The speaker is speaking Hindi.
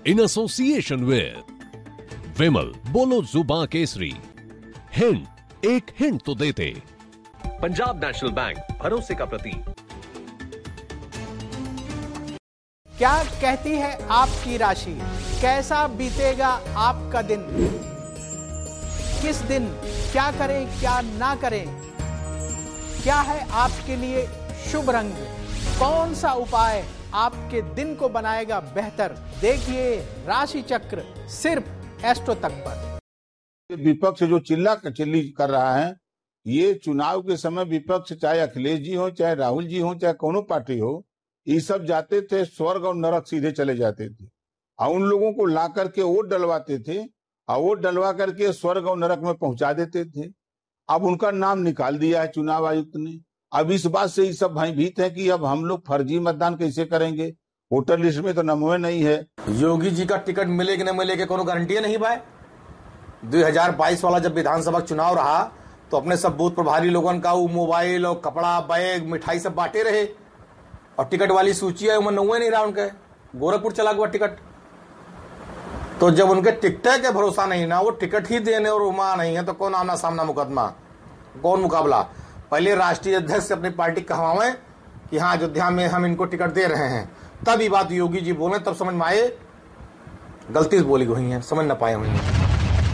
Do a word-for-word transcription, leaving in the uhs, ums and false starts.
in association with विमल, बोलो जुबां केसरी। हिंट, एक हिंट तो देते। पंजाब नेशनल बैंक, भरोसे का प्रतीक। क्या कहती है आपकी राशि? कैसा बीतेगा आपका दिन? किस दिन क्या करें क्या ना करें? क्या है आपके लिए शुभ रंग? कौन सा उपाय आपके दिन को बनाएगा बेहतर? देखिए राशि चक्र सिर्फ एस्ट्रो तक पर। विपक्ष जो चिल्ला चिल्ली कर रहा है, ये चुनाव के समय विपक्ष चाहे अखिलेश जी हो, चाहे राहुल जी हो, चाहे कोनो पार्टी हो, ये सब जाते थे स्वर्ग और नरक सीधे चले जाते थे और उन लोगों को ला करके वोट डलवाते थे और वोट डलवा करके स्वर्ग और नरक में पहुंचा देते थे। अब उनका नाम निकाल दिया है चुनाव आयुक्त ने। अब इस बात से ये सब भयभीत है कि अब हम लोग फर्जी मतदान कैसे करेंगे, वोटर लिस्ट में तो नमवे नहीं है। योगी जी का टिकट मिले कि न मिले के कोनो गारंटी नहीं भाई। दो हजार बाईस वाला जब विधानसभा चुनाव रहा तो अपने सब बूथ प्रभारी लोगन का वो मोबाइल और कपड़ा, बैग, मिठाई सब बांटे रहे और टिकट वाली सूची है उनमें नौवे नहीं रहा उनके। गोरखपुर चला गया टिकट। तो जब उनके टिकट के भरोसा नहीं ना, वो टिकट ही देने और उमा नहीं है तो कौन आमना सामना मुकदमा, कौन मुकाबला? पहले राष्ट्रीय अध्यक्ष अपनी पार्टी कहवाएं कि हाँ अयोध्या में हम इनको टिकट दे रहे हैं, तब ये बात योगी जी बोले, तब समझ में आए गलती से बोली हुई है, समझ न पाए हुई है।